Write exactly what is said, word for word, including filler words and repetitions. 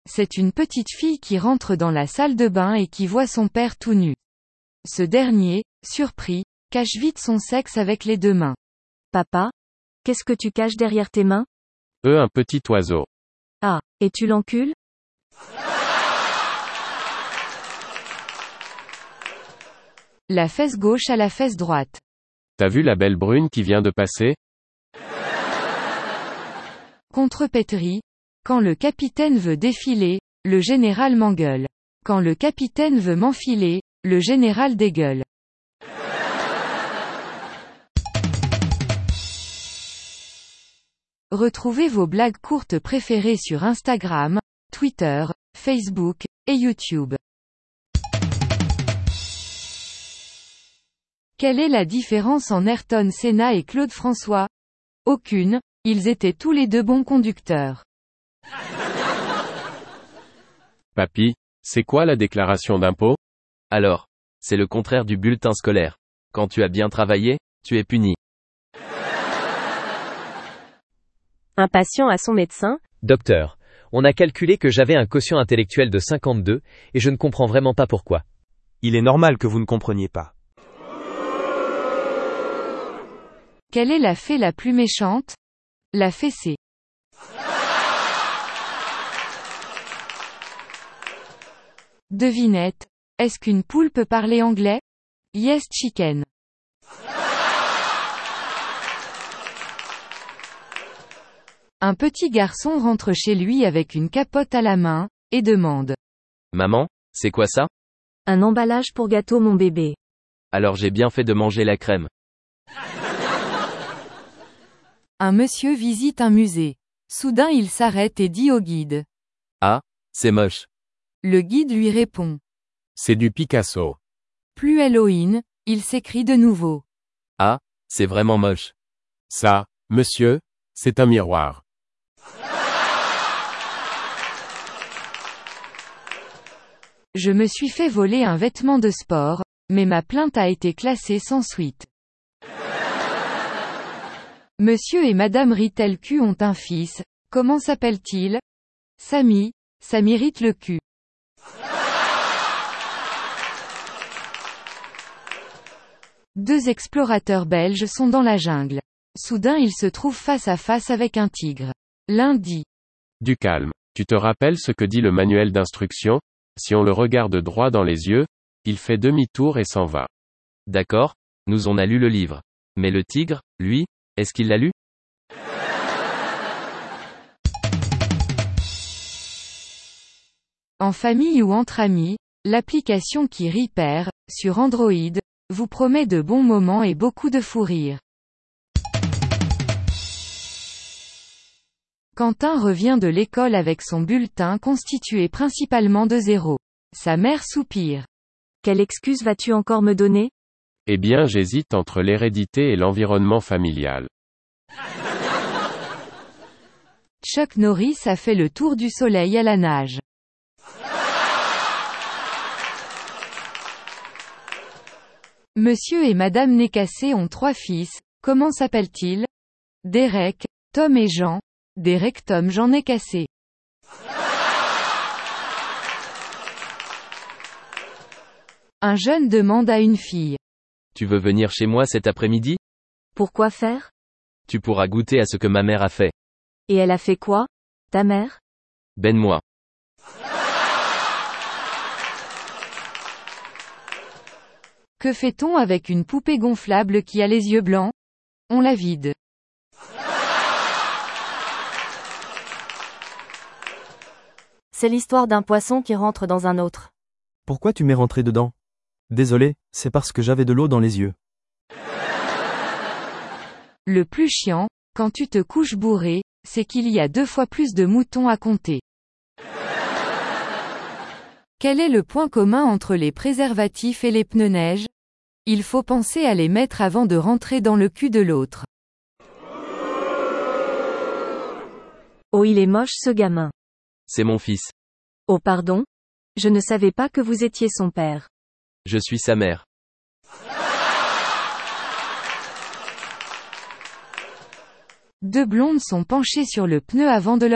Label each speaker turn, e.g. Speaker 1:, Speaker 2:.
Speaker 1: C'est une petite fille qui rentre dans la salle de bain et qui voit son père tout nu. Ce dernier, surpris, cache vite son sexe avec les deux mains.
Speaker 2: Papa? Qu'est-ce que tu caches derrière tes mains?
Speaker 3: Euh, un petit oiseau.
Speaker 2: Ah, et tu l'encules?
Speaker 1: La fesse gauche à la fesse droite.
Speaker 3: T'as vu la belle brune qui vient de passer?
Speaker 1: Contrepétrie. Quand le capitaine veut défiler, le général m'engueule. Quand le capitaine veut m'enfiler, le général dégueule. Retrouvez vos blagues courtes préférées sur Instagram, Twitter, Facebook, et YouTube. Quelle est la différence en Ayrton Senna et Claude François? Aucune, ils étaient tous les deux bons conducteurs.
Speaker 3: Papy, c'est quoi la déclaration d'impôt?
Speaker 4: Alors, c'est le contraire du bulletin scolaire. Quand tu as bien travaillé, tu es puni.
Speaker 2: Un patient à son médecin.
Speaker 5: Docteur, on a calculé que j'avais un quotient intellectuel de cinquante-deux, et je ne comprends vraiment pas pourquoi.
Speaker 6: Il est normal que vous ne compreniez pas.
Speaker 1: Quelle est la fée la plus méchante? La fessée. Devinette. Est-ce qu'une poule peut parler anglais? Yes chicken. Un petit garçon rentre chez lui avec une capote à la main, et demande.
Speaker 4: Maman, c'est quoi ça?
Speaker 2: Un emballage pour gâteau mon bébé.
Speaker 4: Alors j'ai bien fait de manger la crème.
Speaker 1: Un monsieur visite un musée. Soudain il s'arrête et dit au guide.
Speaker 4: Ah, c'est moche.
Speaker 1: Le guide lui répond.
Speaker 3: C'est du Picasso.
Speaker 1: Plus Halloween, il s'écrie de nouveau.
Speaker 4: Ah, c'est vraiment moche.
Speaker 3: Ça, monsieur, c'est un miroir.
Speaker 1: Je me suis fait voler un vêtement de sport, mais ma plainte a été classée sans suite. Monsieur et Madame Ritelcu ont un fils, comment s'appelle-t-il? Samy, ça mérite le cul. Deux explorateurs belges sont dans la jungle. Soudain ils se trouvent face à face avec un tigre. L'un dit.
Speaker 3: Du calme. Tu te rappelles ce que dit le manuel d'instruction? Si on le regarde droit dans les yeux, il fait demi-tour et s'en va.
Speaker 4: D'accord, nous on a lu le livre. Mais le tigre, lui, est-ce qu'il l'a lu?
Speaker 1: En famille ou entre amis, l'application qui rit perd, sur Android, vous promet de bons moments et beaucoup de fou rire. Quentin revient de l'école avec son bulletin constitué principalement de zéros. Sa mère soupire.
Speaker 2: Quelle excuse vas-tu encore me donner?
Speaker 3: Eh bien j'hésite entre l'hérédité et l'environnement familial.
Speaker 1: Chuck Norris a fait le tour du soleil à la nage. Monsieur et Madame Nécassé ont trois fils, comment s'appellent-ils? Derek, Tom et Jean. Derek Tom Jean Nécassé. Un jeune demande à une fille.
Speaker 4: Tu veux venir chez moi cet après-midi?
Speaker 2: Pourquoi faire?
Speaker 4: Tu pourras goûter à ce que ma mère a fait.
Speaker 2: Et elle a fait quoi? Ta mère?
Speaker 4: Ben-moi.
Speaker 1: Que fait-on avec une poupée gonflable qui a les yeux blancs? On la vide.
Speaker 2: C'est l'histoire d'un poisson qui rentre dans un autre.
Speaker 6: Pourquoi tu m'es rentré dedans? Désolé, c'est parce que j'avais de l'eau dans les yeux.
Speaker 1: Le plus chiant, quand tu te couches bourré, c'est qu'il y a deux fois plus de moutons à compter. Quel est le point commun entre les préservatifs et les pneus neige? Il faut penser à les mettre avant de rentrer dans le cul de l'autre.
Speaker 2: Oh, il est moche ce gamin.
Speaker 4: C'est mon fils.
Speaker 2: Oh pardon? Je ne savais pas que vous étiez son père.
Speaker 4: Je suis sa mère.
Speaker 1: Deux blondes sont penchées sur le pneu avant de leur